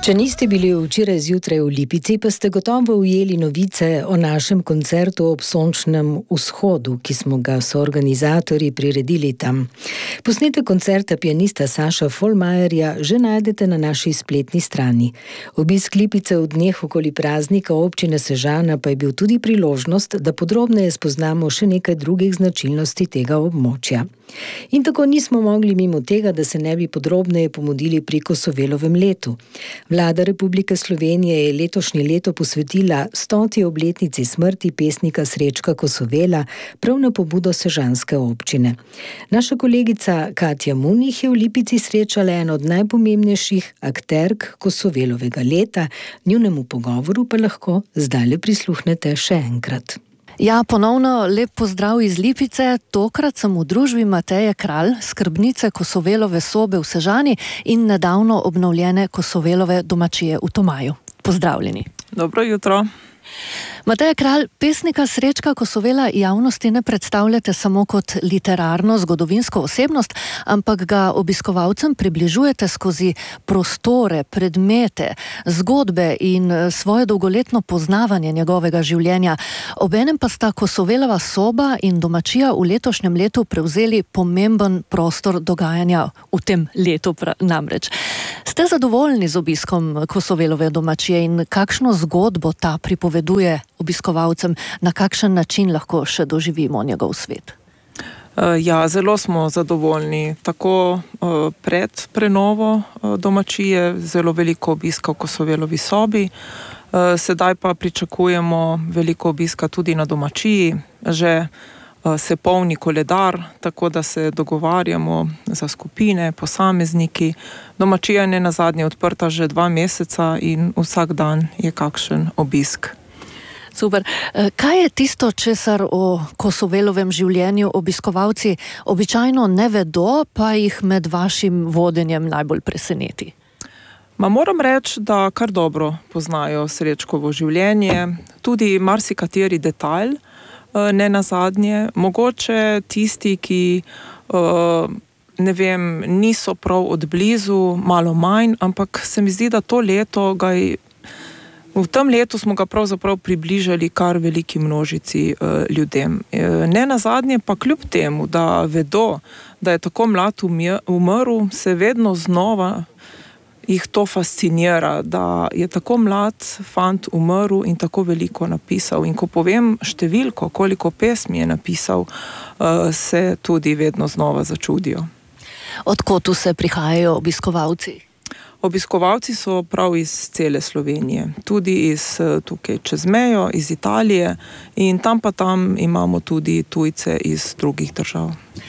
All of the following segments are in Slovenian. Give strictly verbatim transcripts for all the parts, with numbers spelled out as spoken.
Če niste bili včeraj zjutraj v Lipici, pa ste gotovo ujeli novice o našem koncertu ob sončnem vzhodu, ki smo ga soorganizatorji priredili tam. Posnetek koncerta pianista Saša Folmajerja že najdete na naši spletni strani. Obisk Lipice v dneh okoli praznika občine Sežana pa je bil tudi priložnost, da podrobneje spoznamo še nekaj drugih značilnosti tega območja. In tako nismo mogli mimo tega, da se ne bi podrobneje pomodili pri Kosovelovem letu. Vlada Republike Slovenije je letošnje leto posvetila stoti obletnici smrti pesnika Srečka Kosovela prav na pobudo sežanske občine. Naša kolegica Katja Munih je v Lipici srečala eno od najpomembnejših akterk Kosovelovega leta, njunemu pogovoru pa lahko zdajle prisluhnete še enkrat. Ja, ponovno lep pozdrav iz Lipice. Tokrat sem v družbi Mateje Kralj, skrbnice Kosovelove sobe v Sežani in nedavno obnovljene Kosovelove domačije v Tomaju. Pozdravljeni. Dobro jutro. Mateja Kralj, pesnika Srečka Kosovela javnosti ne predstavljate samo kot literarno, zgodovinsko osebnost, ampak ga obiskovalcem približujete skozi prostore, predmete, zgodbe in svoje dolgoletno poznavanje njegovega življenja. Obenem pa sta Kosovelova soba in domačija v letošnjem letu prevzeli pomemben prostor dogajanja v tem letu namreč. Ste zadovoljni z obiskom Kosovelove domačije in kakšno zgodbo ta pripoveduje obiskovalcem, na kakšen način lahko še doživimo njegov svet? Ja, zelo smo zadovoljni. Tako pred prenovo domačije, zelo veliko obiska v Kosovelovi sobi. Sedaj pa pričakujemo veliko obiska tudi na domačiji. Že se polni koledar, tako da se dogovarjamo za skupine, posamezniki. Domačija je nazadnje odprta že dva meseca in vsak dan je kakšen obisk. Super. Kaj je tisto, česar o Kosovelovem življenju obiskovalci običajno ne vedo, pa jih med vašim vodenjem najbolj preseneti? Ma moram reči, da kar dobro poznajo Srečkovo življenje, tudi marsikateri detajl, ne nazadnje. Mogoče tisti, ki ne vem, niso prav od blizu, malo manj, ampak se mi zdi, da to leto ga je V tem letu smo ga pravzaprav približali kar veliki množici uh, ljudem. E, ne nazadnje pa kljub temu, da vedo, da je tako mlad umrl, se vedno znova jih to fascinira, da je tako mlad fant umrl in tako veliko napisal. In ko povem številko, koliko pesmi je napisal, uh, se tudi vedno znova začudijo. Od kod tu se prihajajo obiskovalci? Obiskovalci so prav iz cele Slovenije, tudi iz tukaj čez mejo, iz Italije in tam pa tam imamo tudi tujce iz drugih držav.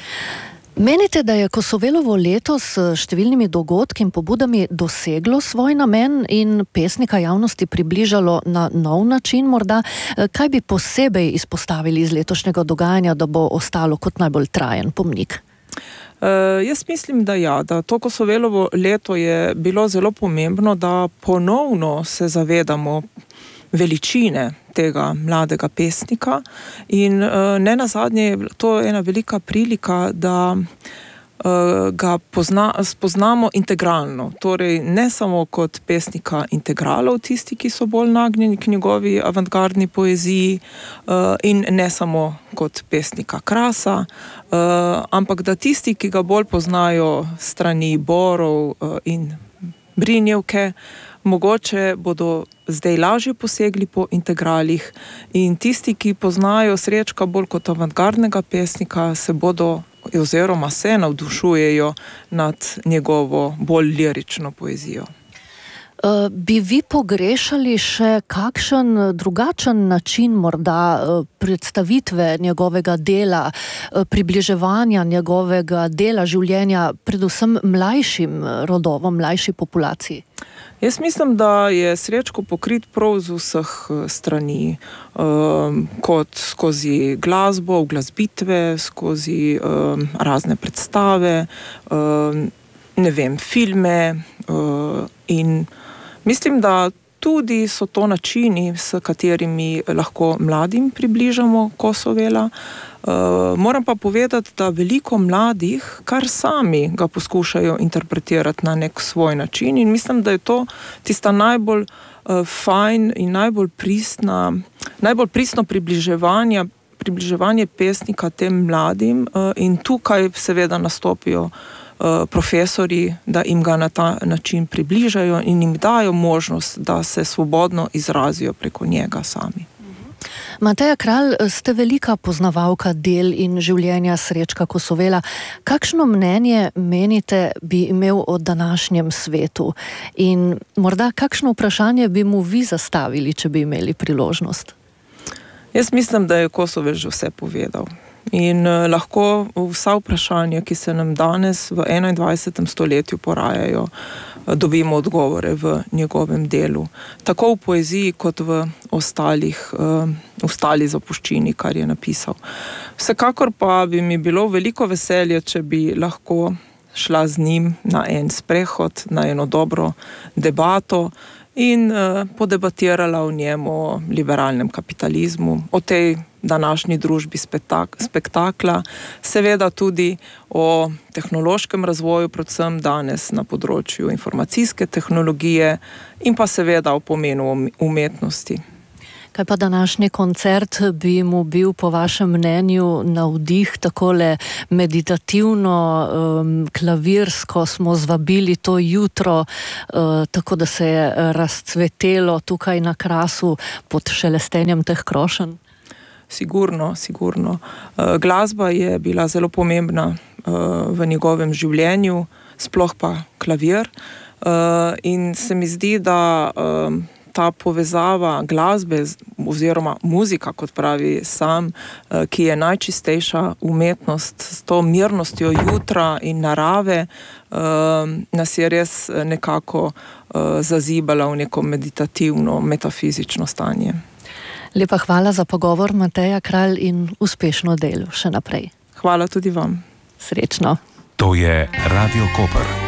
Menite, da je Kosovelovo leto s številnimi dogodki in pobudami doseglo svoj namen in pesnika javnosti približalo na nov način morda? Kaj bi posebej izpostavili iz letošnjega dogajanja, da bo ostalo kot najbolj trajen pomnik? Uh, jaz mislim, da ja, da to Kosovelovo leto je bilo zelo pomembno, da ponovno se zavedamo veličine tega mladega pesnika in uh, ne nazadnje je to ena velika prilika, da uh, ga pozna, spoznamo integralno, torej ne samo kot pesnika integralov, tisti, ki so bolj nagnjeni k njegovi avantgardni poeziji uh, in ne samo kot pesnika krasa, uh, ampak da tisti, ki ga bolj poznajo strani Borov uh, in Brinjevke, mogoče bodo zdaj lažje posegli po integralih in tisti, ki poznajo Srečka bolj kot avantgardnega pesnika, se bodo oziroma se navdušujejo nad njegovo bolj lirično poezijo. Uh, bi vi pogrešali še kakšen drugačen način morda uh, predstavitve njegovega dela, uh, približevanja njegovega dela življenja predvsem mlajšim rodovom, mlajši populaciji? Jaz mislim, da je Srečko pokrit prav z vseh strani, um, kot skozi glasbo, uglasbitve, skozi um, razne predstave, um, ne vem, filme uh, in mislim, da tudi so to načini, s katerimi lahko mladim približamo Kosovela. Uh, moram pa povedati, da veliko mladih kar sami ga poskušajo interpretirati na nek svoj način in mislim, da je to tista najbolj uh, fajn in najbolj pristna, najbolj pristno približevanje, približevanje pesnika tem mladim uh, in tukaj seveda nastopijo uh, profesorji, da jim ga na ta način približajo in jim dajo možnost, da se svobodno izrazijo preko njega sami. Mateja Kralj, ste velika poznavalka del in življenja Srečka Kosovela. Kakšno mnenje menite bi imel o današnjem svetu? In morda kakšno vprašanje bi mu vi zastavili, če bi imeli priložnost? Jaz mislim, da je Kosovel že vse povedal. In uh, lahko vsa vprašanja, ki se nam danes v enaindvajsetem stoletju porajajo, uh, dobimo odgovore v njegovem delu. Tako v poeziji, kot v ostalih, uh, ostali zapuščini, kar je napisal. Vsekakor pa bi mi bilo veliko veselje, če bi lahko šla z njim na en sprehod, na eno dobro debato in uh, podebatirala o njem, o liberalnem kapitalizmu, o tej današnji družbi spektak spektakla, seveda tudi o tehnološkem razvoju, predvsem danes na področju informacijske tehnologije in pa seveda o pomenu umetnosti. Kaj pa današnji koncert bi mu bil po vašem mnenju navdih, takole meditativno, um, klavirsko smo zvabili to jutro, uh, tako da se je razcvetelo tukaj na Krasu pod šelestenjem teh krošenj? Sigurno, sigurno. Uh, glasba je bila zelo pomembna uh, v njegovem življenju, sploh pa klavir. Uh, in se mi zdi, da uh, ta povezava glasbe oziroma muzika, kot pravi sam, uh, ki je najčistejša umetnost s to mirnostjo jutra in narave, uh, nas je res nekako uh, zazibala v neko meditativno, metafizično stanje. Lepa hvala za pogovor, Mateja Kralj, in uspešno delo še naprej. Hvala tudi vam. Srečno. To je Radio Koper.